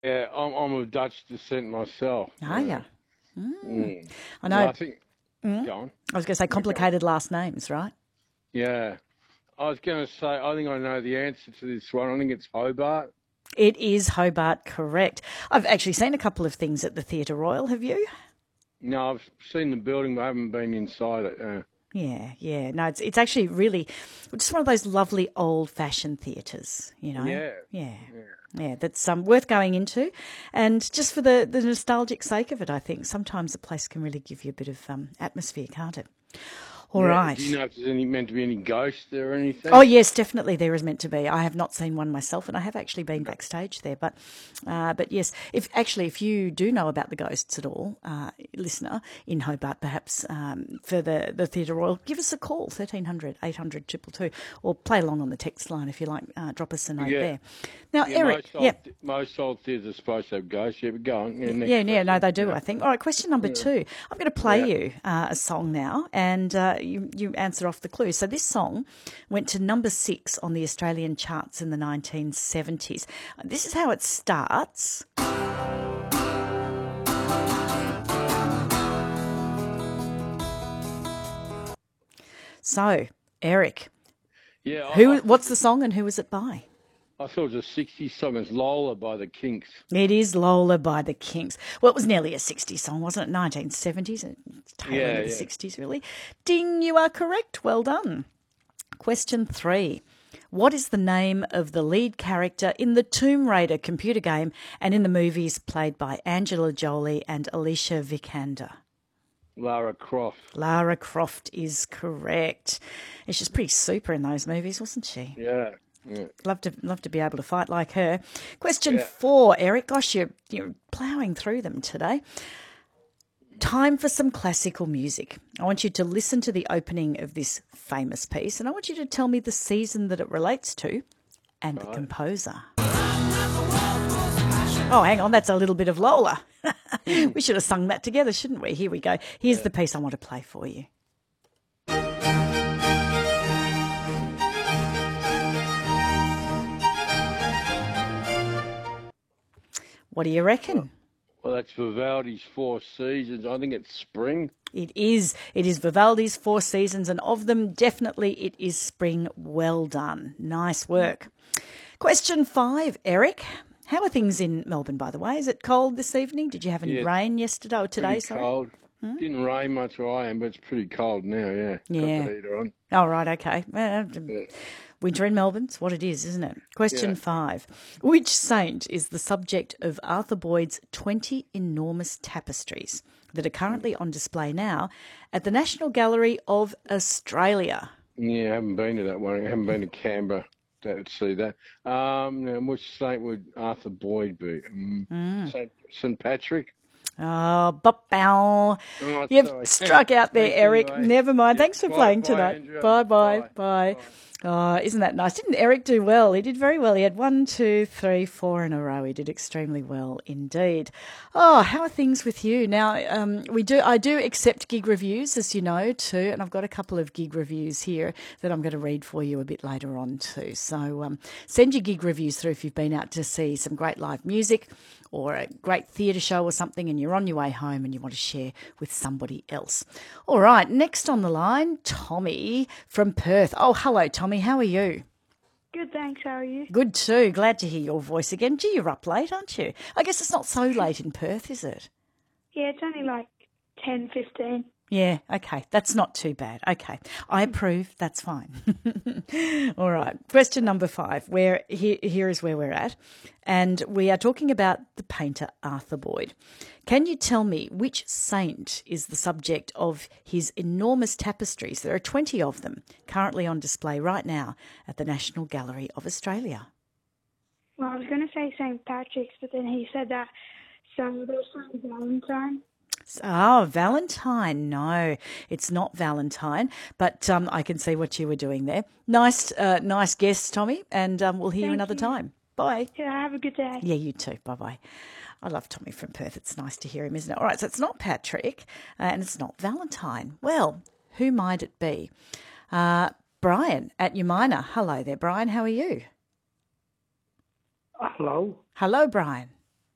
Yeah, I'm of Dutch descent myself. Are you? Mm. I But know. I think, Mm, go on. I was going to say Yeah, go on. complicated last names, right? Yeah. I was going to say, I think I know the answer to this one. I think it's Hobart. It is Hobart, correct. I've actually seen a couple of things at the Theatre Royal. Have you? No, I've seen the building, but I haven't been inside it. Yeah, yeah. No, it's actually really just one of those lovely old fashioned theatres, you know. Yeah. Yeah. Yeah. Yeah, that's worth going into. And just for the nostalgic sake of it, I think sometimes a place can really give you a bit of atmosphere, can't it? All Yeah. Do you right. know if there's meant to be any ghosts there or Oh, anything? yes, definitely there is meant to be. I have not seen one myself, and I have actually been backstage there. But yes, if you do know about the ghosts at all, listener in Hobart, perhaps for the Theatre Royal, give us a call, 1300 800 222, or play along on the text line if you like. Drop us a note Yeah. there. Now, Yeah, Eric, yeah. most old theatres are supposed to have ghosts. Yeah, but go on. Yeah, Yeah, next yeah, no, question. they do, Yeah. I think. All right, question number Yeah. two. I'm going to play Yeah. you a song now, and you answer off the clue. So this song went to number 6 on the Australian charts in the 1970s. This is how it starts. So, Eric, Yeah, what's the song and who was it by? I thought it was a 60s song. It's Lola by the Kinks. It is Lola by the Kinks. Well, it was nearly a 60s song, wasn't it? 1970s, tail end Yeah, of the yeah. 60s, really. Ding, you are correct. Well done. Question 3. What is the name of the lead character in the Tomb Raider computer game and in the movies played by Angela Jolie and Alicia Vikander? Lara Croft. Lara Croft is correct. And she's pretty super in those movies, wasn't she? Yeah, yeah, Love to be able to fight like her. Question yeah. 4, Eric. Gosh, you're ploughing through them today. Time for some classical music. I want you to listen to the opening of this famous piece, and I want you to tell me the season that it relates to and the Right. composer. Oh, hang on, that's a little bit of Lola. We should have sung that together, shouldn't we? Here we go. Here's Yeah. the piece I want to play for you. What do you Well, reckon? well, that's Vivaldi's Four Seasons. I think it's spring. It is. It is Vivaldi's Four Seasons, and of them, definitely it is spring. Well done. Nice work. Question 5, Eric. How are things in Melbourne, by the way? Is it cold this evening? Did you have any Yeah, rain yesterday or pretty today? Sorry. cold. Didn't rain much where I am, but it's pretty cold now. Yeah, got the Yeah. heater on. Oh, right. Okay. Yeah, Winter in Melbourne's what it is, isn't it? yeah. Question 5. Which saint is the subject of Arthur Boyd's 20 enormous tapestries that are currently on display now at the National Gallery of Australia? Yeah, I haven't been to that one. I haven't been to Canberra to see that. Now, which saint would Arthur Boyd be? St. Patrick. Oh, bow. Oh, You've sorry. struck out there, Thanks Eric. anyway. Never mind. Yeah. Thanks for Bye, playing bye, tonight. Andrew. Bye, bye, Bye. bye. Bye. Oh, isn't that nice? Didn't Eric do well? He did very well. He had 1, 2, 3, 4 in a row. He did extremely well indeed. Oh, how are things with you now? I do accept gig reviews, as you know, too, and I've got a couple of gig reviews here that I'm going to read for you a bit later on too. So send your gig reviews through if you've been out to see some great live music or a great theatre show or something, and you're on your way home and you want to share with somebody else. All right, next on the line, Tommy from Perth. Oh, hello, Tommy. How are you? Good, thanks. How are you? Good too. Glad to hear your voice again. Gee, you're up late, aren't you? I guess it's not so late in Perth, is it? Yeah, it's only like 10:15. Yeah, okay. That's not too bad. Okay. I approve. That's fine. All right. Question number 5. Here is where we're at. And we are talking about the painter Arthur Boyd. Can you tell me which saint is the subject of his enormous tapestries? There are 20 of them currently on display right now at the National Gallery of Australia. Well, I was going to say St. Patrick's, but then he said that so there's St. Valentine. Oh, Valentine. No, it's not Valentine, but I can see what you were doing there. Nice guess, Tommy, and we'll hear you Thank another you. time. Bye. Yeah, have a good day. Yeah, you too. Bye-bye. I love Tommy from Perth. It's nice to hear him, isn't it? All right, so it's not Patrick and it's not Valentine. Well, who might it be? Brian at Umina. Hello there, Brian. How are you? Hello. Hello, Brian.